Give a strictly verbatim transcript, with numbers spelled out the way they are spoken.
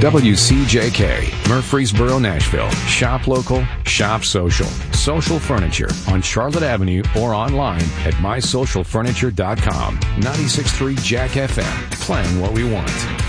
W C J K, Murfreesboro, Nashville. Shop local, shop social. Social Furniture on Charlotte Avenue or online at my social furniture dot com. ninety-six point three Jack F M. Playing what we want.